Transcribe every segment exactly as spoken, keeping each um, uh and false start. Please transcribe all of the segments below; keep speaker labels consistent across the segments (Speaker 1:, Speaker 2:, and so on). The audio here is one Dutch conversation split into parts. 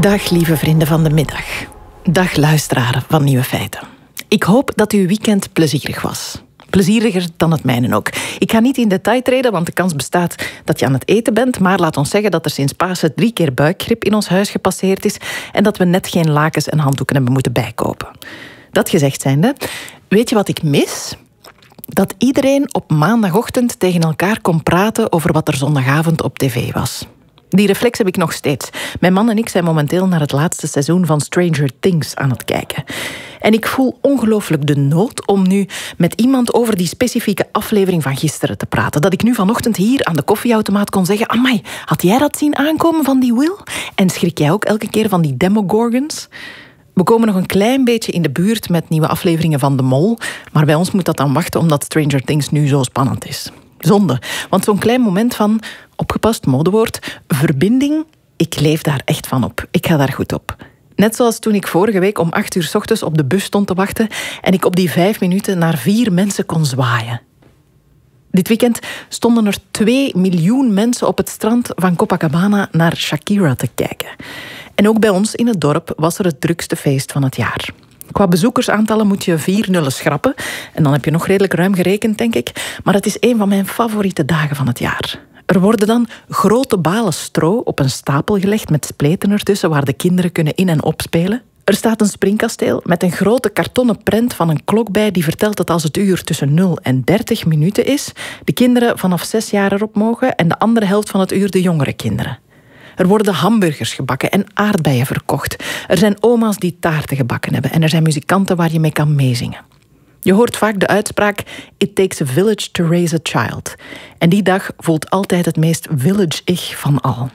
Speaker 1: Dag lieve vrienden van de middag. Dag luisteraar van Nieuwe Feiten. Ik hoop dat uw weekend plezierig was. Plezieriger dan het mijne ook. Ik ga niet in detail treden, want de kans bestaat dat je aan het eten bent. Maar laat ons zeggen dat er sinds Pasen drie keer buikgriep in ons huis gepasseerd is en dat we net geen lakens en handdoeken hebben moeten bijkopen. Dat gezegd zijnde, weet je wat ik mis? Dat iedereen op maandagochtend tegen elkaar kon praten over wat er zondagavond op tv was. Die reflex heb ik nog steeds. Mijn man en ik zijn momenteel naar het laatste seizoen van Stranger Things aan het kijken. En ik voel ongelooflijk de nood om nu met iemand over die specifieke aflevering van gisteren te praten. Dat ik nu vanochtend hier aan de koffieautomaat kon zeggen: amai, had jij dat zien aankomen van die Will? En schrik jij ook elke keer van die Demogorgons? We komen nog een klein beetje in de buurt met nieuwe afleveringen van De Mol, maar bij ons moet dat dan wachten omdat Stranger Things nu zo spannend is. Zonde, want zo'n klein moment van, opgepast modewoord, verbinding, ik leef daar echt van op. Ik ga daar goed op. Net zoals toen ik vorige week om acht uur 's ochtends op de bus stond te wachten en ik op die vijf minuten naar vier mensen kon zwaaien. Dit weekend stonden er twee miljoen mensen op het strand van Copacabana naar Shakira te kijken. En ook bij ons in het dorp was er het drukste feest van het jaar. Qua bezoekersaantallen moet je vier nullen schrappen. En dan heb je nog redelijk ruim gerekend, denk ik. Maar het is een van mijn favoriete dagen van het jaar. Er worden dan grote balen stro op een stapel gelegd met spleten ertussen waar de kinderen kunnen in- en opspelen. Er staat een springkasteel met een grote kartonnen prent van een klok bij die vertelt dat als het uur tussen nul en dertig minuten is, de kinderen vanaf zes jaar erop mogen en de andere helft van het uur de jongere kinderen. Er worden hamburgers gebakken en aardbeien verkocht. Er zijn oma's die taarten gebakken hebben en er zijn muzikanten waar je mee kan meezingen. Je hoort vaak de uitspraak It takes a village to raise a child. En die dag voelt altijd het meest village-ig van al.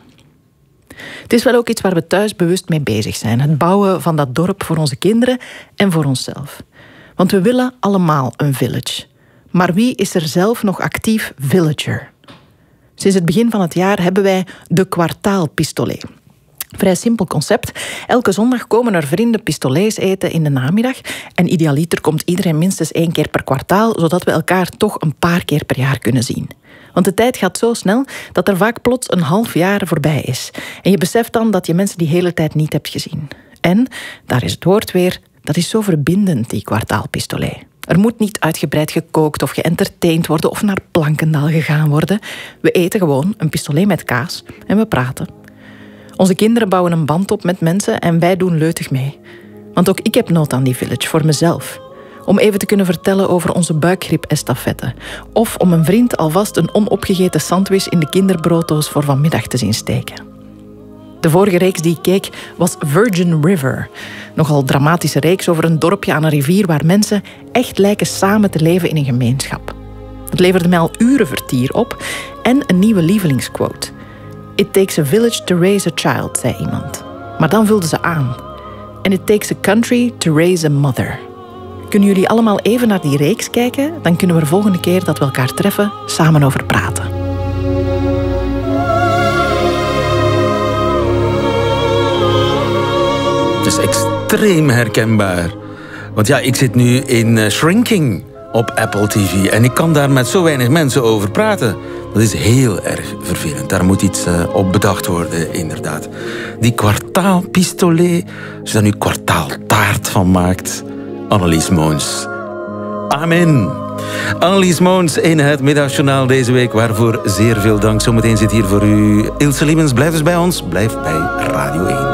Speaker 1: Het is wel ook iets waar we thuis bewust mee bezig zijn. Het bouwen van dat dorp voor onze kinderen en voor onszelf. Want we willen allemaal een village. Maar wie is er zelf nog actief villager? Sinds het begin van het jaar hebben wij de kwartaalpistolet. Vrij simpel concept. Elke zondag komen er vrienden pistolets eten in de namiddag. En idealiter komt iedereen minstens één keer per kwartaal, zodat we elkaar toch een paar keer per jaar kunnen zien. Want de tijd gaat zo snel dat er vaak plots een half jaar voorbij is. En je beseft dan dat je mensen die hele tijd niet hebt gezien. En, daar is het woord weer, dat is zo verbindend, die kwartaalpistolet. Er moet niet uitgebreid gekookt of geëntertained worden of naar Plankendaal gegaan worden. We eten gewoon een pistolet met kaas en we praten. Onze kinderen bouwen een band op met mensen en wij doen leutig mee. Want ook ik heb nood aan die village voor mezelf. Om even te kunnen vertellen over onze buikgriep-estafette. Of om een vriend alvast een onopgegeten sandwich in de kinderbrooddoos voor vanmiddag te zien steken. De vorige reeks die ik keek was Virgin River. Nogal dramatische reeks over een dorpje aan een rivier waar mensen echt lijken samen te leven in een gemeenschap. Het leverde mij al uren vertier op en een nieuwe lievelingsquote. It takes a village to raise a child, zei iemand. Maar dan vulden ze aan. And it takes a country to raise a mother. Kunnen jullie allemaal even naar die reeks kijken? Dan kunnen we de volgende keer dat we elkaar treffen samen over praten.
Speaker 2: Het is extreem herkenbaar. Want ja, ik zit nu in uh, Shrinking op Apple T V. En ik kan daar met zo weinig mensen over praten. Dat is heel erg vervelend. Daar moet iets uh, op bedacht worden, inderdaad. Die kwartaalpistolet, als je daar nu kwartaaltaart van maakt. Annelies Moons. Amen. Annelies Moons in het Middagjournaal deze week. Waarvoor zeer veel dank. Zometeen zit hier voor u Ilse Liemens. Blijf dus bij ons. Blijf bij Radio één.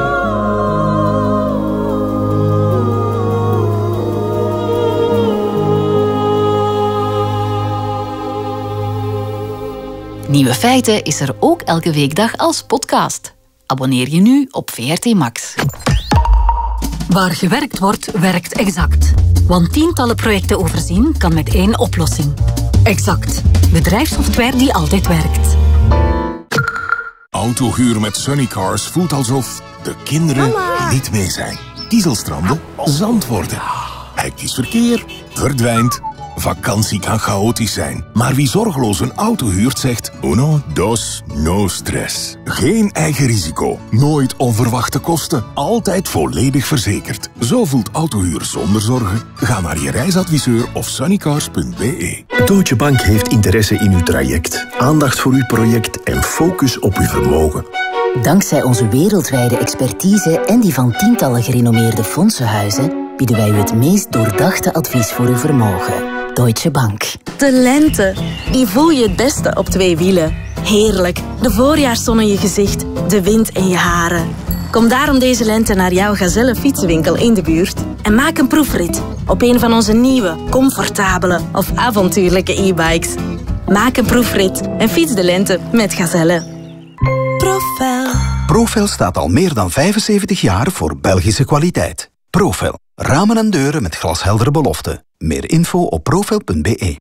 Speaker 3: Nieuwe Feiten is er ook elke weekdag als podcast. Abonneer je nu op V R T Max.
Speaker 4: Waar gewerkt wordt, werkt Exact. Want tientallen projecten overzien kan met één oplossing. Exact. Bedrijfssoftware die altijd werkt.
Speaker 5: Autohuur met Sunnycars voelt alsof de kinderen Mama. niet mee zijn. Dieselstranden zand worden. Hectisch verkeer verdwijnt. Vakantie kan chaotisch zijn. Maar wie zorgeloos een auto huurt zegt uno, dos, no stress. Geen eigen risico. Nooit onverwachte kosten. Altijd volledig verzekerd. Zo voelt autohuur zonder zorgen. Ga naar je reisadviseur of sunnycars punt b e.
Speaker 6: Deutsche Bank heeft interesse in uw traject. Aandacht voor uw project en focus op uw vermogen. Dankzij onze wereldwijde expertise en die van tientallen gerenommeerde fondsenhuizen bieden wij u het meest doordachte advies voor uw vermogen. Deutsche Bank.
Speaker 7: De lente. Die voel je het beste op twee wielen. Heerlijk. De voorjaarszon in je gezicht, de wind in je haren. Kom daarom deze lente naar jouw Gazelle fietsenwinkel in de buurt en maak een proefrit op een van onze nieuwe, comfortabele of avontuurlijke e-bikes. Maak een proefrit en fiets de lente met Gazelle. Profel.
Speaker 8: Profel staat al meer dan vijfenzeventig jaar voor Belgische kwaliteit. Profel. Ramen en deuren met glasheldere beloften. Meer info op profel punt b e.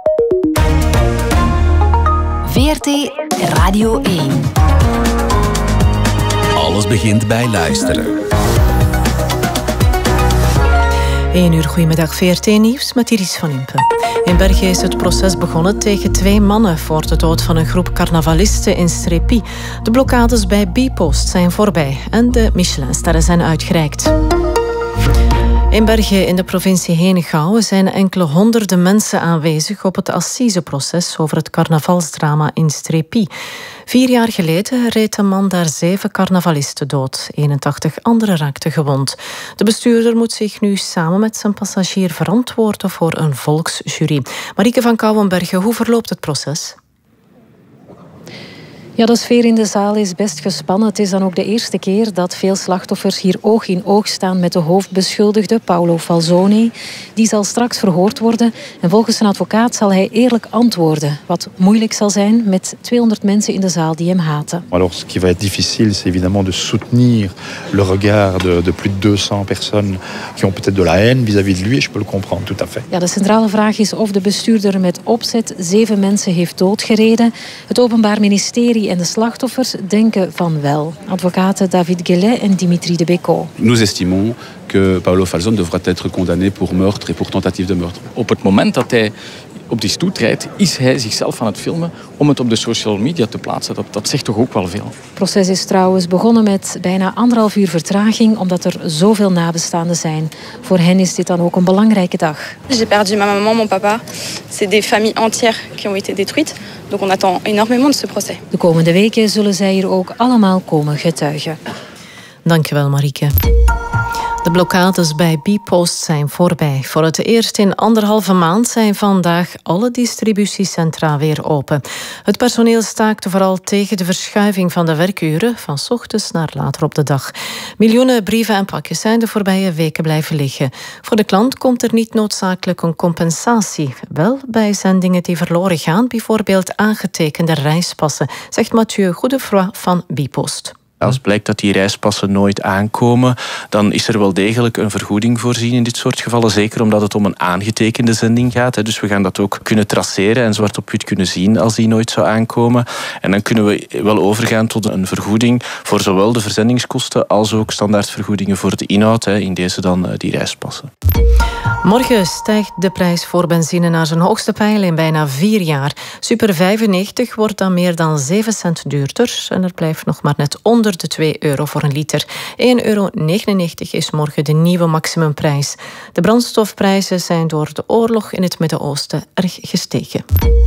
Speaker 3: V R T Radio één.
Speaker 9: Alles begint bij luisteren.
Speaker 10: één uur, goedemiddag, V R T-nieuws met Iris van Impen. In Bergen is het proces begonnen tegen twee mannen voor de dood van een groep carnavalisten in Strépy. De blokkades bij Bpost zijn voorbij en de Michelinsterren zijn uitgereikt. In Bergen in de provincie Henegouwen zijn enkele honderden mensen aanwezig op het assiseproces over het carnavalsdrama in Strépy. Vier jaar geleden reed een man daar zeven carnavalisten dood. eenentachtig anderen raakten gewond. De bestuurder moet zich nu samen met zijn passagier verantwoorden voor een volksjury. Marieke van Kouwenbergen, hoe verloopt het proces?
Speaker 11: Ja, de sfeer in de zaal is best gespannen. Het is dan ook de eerste keer dat veel slachtoffers hier oog in oog staan met de hoofdbeschuldigde, Paolo Falzoni. Die zal straks verhoord worden en volgens zijn advocaat zal hij eerlijk antwoorden. Wat moeilijk zal zijn met tweehonderd mensen in de zaal die hem haten.
Speaker 12: Alors, ce qui va être difficile, c'est évidemment de soutenir le regard de, de plus de tweehonderd personnes qui ont peut-être de la haine vis-à-vis de lui. Et je peux le comprendre tout à fait.
Speaker 11: Ja, de centrale vraag is of de bestuurder met opzet zeven mensen heeft doodgereden. Het Openbaar Ministerie en de slachtoffers denken van wel. Advocaten David Guélet en Dimitri de Becco.
Speaker 13: Nous estimons que Paolo Falzon devrait être condamné pour meurtre et pour tentative de meurtre.
Speaker 14: Op het moment dat hij op die stoet rijdt, is hij zichzelf aan het filmen om het op de social media te plaatsen. Dat, dat zegt toch ook wel veel.
Speaker 11: Het proces is trouwens begonnen met bijna anderhalf uur vertraging, omdat er zoveel nabestaanden zijn. Voor hen is dit dan ook een belangrijke dag.
Speaker 15: J'ai perdu ma maman, mon papa. C'est des familles entières qui ont été détruites. Donc on attend énormément de ce procès.
Speaker 11: De komende weken zullen zij hier ook allemaal komen getuigen.
Speaker 10: Dankjewel, Marieke. De blokkades bij Bpost zijn voorbij. Voor het eerst in anderhalve maand zijn vandaag alle distributiecentra weer open. Het personeel staakte vooral tegen de verschuiving van de werkuren van 's ochtends naar later op de dag. Miljoenen brieven en pakjes zijn de voorbije weken blijven liggen. Voor de klant komt er niet noodzakelijk een compensatie. Wel bij zendingen die verloren gaan, bijvoorbeeld aangetekende reispassen, zegt Mathieu Godefroy van Bpost.
Speaker 16: Als blijkt dat die reispassen nooit aankomen, dan is er wel degelijk een vergoeding voorzien in dit soort gevallen. Zeker omdat het om een aangetekende zending gaat. Dus we gaan dat ook kunnen traceren en zwart op wit kunnen zien als die nooit zou aankomen. En dan kunnen we wel overgaan tot een vergoeding voor zowel de verzendingskosten als ook standaardvergoedingen voor de inhoud. In deze dan die reispassen.
Speaker 10: Morgen stijgt de prijs voor benzine naar zijn hoogste peil in bijna vier jaar. Super vijfennegentig wordt dan meer dan zeven cent duurder. En er blijft nog maar net onder de twee euro voor een liter. één euro negenennegentig is morgen de nieuwe maximumprijs. De brandstofprijzen zijn door de oorlog in het Midden-Oosten erg gestegen.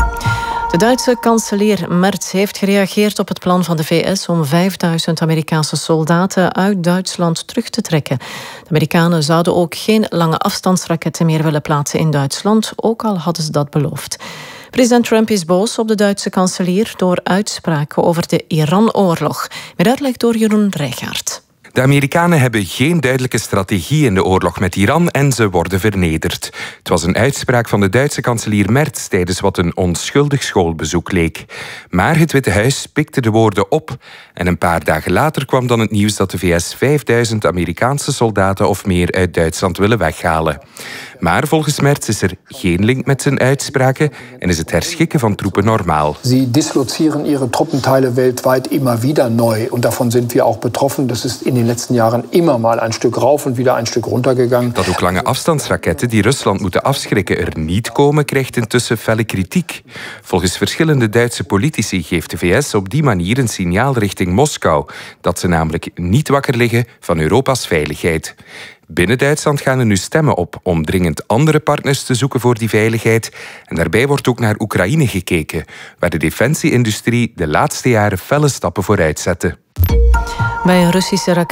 Speaker 10: De Duitse kanselier Merz heeft gereageerd op het plan van de V S om vijfduizend Amerikaanse soldaten uit Duitsland terug te trekken. De Amerikanen zouden ook geen lange afstandsraketten meer willen plaatsen in Duitsland, ook al hadden ze dat beloofd. President Trump is boos op de Duitse kanselier door uitspraken over de Iran-oorlog. Met uitleg door Jeroen Rijgaard.
Speaker 17: De Amerikanen hebben geen duidelijke strategie in de oorlog met Iran en ze worden vernederd. Het was een uitspraak van de Duitse kanselier Merz tijdens wat een onschuldig schoolbezoek leek. Maar het Witte Huis pikte de woorden op en een paar dagen later kwam dan het nieuws dat de V S vijfduizend Amerikaanse soldaten of meer uit Duitsland willen weghalen. Maar volgens Merz is er geen link met zijn uitspraken en is het herschikken van troepen normaal.
Speaker 18: Sie dislozieren ihre Truppenteile weltweit immer wieder neu und davon sind wir auch betroffen. Das ist in den letzten Jahren immer mal ein Stück rauf und wieder ein Stück runter gegangen.
Speaker 17: Dat ook lange afstandsraketten die Rusland moeten afschrikken er niet komen, krijgt intussen felle kritiek. Volgens verschillende Duitse politici geeft de V S op die manier een signaal richting Moskou, dat ze namelijk niet wakker liggen van Europa's veiligheid. Binnen Duitsland gaan er nu stemmen op om dringend andere partners te zoeken voor die veiligheid. En daarbij wordt ook naar Oekraïne gekeken, waar de defensieindustrie de laatste jaren felle stappen vooruit zette.
Speaker 10: Bij een Russische raket